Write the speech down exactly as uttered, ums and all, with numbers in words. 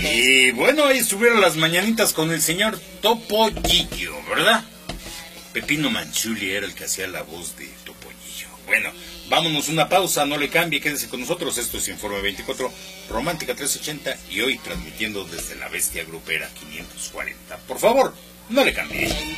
Y bueno, ahí estuvieron las mañanitas con el señor Topollillo, ¿verdad? Pepino Manchuli era el que hacía la voz de Topollillo. Bueno, vámonos una pausa, no le cambie, quédese con nosotros. Esto es Informe veinticuatro, Romántica trescientos ochenta y hoy transmitiendo desde la Bestia Grupera quinientos cuarenta. Por favor, no le cambie.